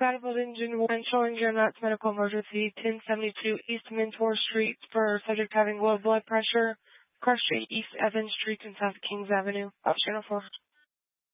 Battlefield Engine 1 showing your nuts medical emergency, 1072 East Mentor Street for subject having low blood pressure, Crush Street, East Evans Street, and South Kings Avenue. Channel 4.